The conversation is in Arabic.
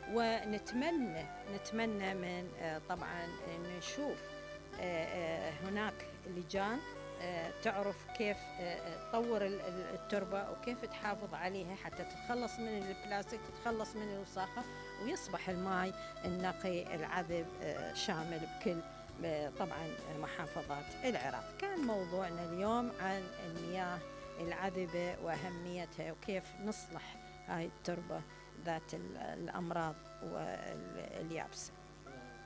ونتمنى من طبعا إن نشوف هناك لجان تعرف كيف تطور التربة وكيف تحافظ عليها حتى تتخلص من البلاستيك، تتخلص من الوساخة، ويصبح الماء النقي العذب شامل بكل طبعا محافظات العراق. كان موضوعنا اليوم عن المياه العذبة وأهميتها وكيف نصلح هاي التربة ذات الأمراض واليابسة.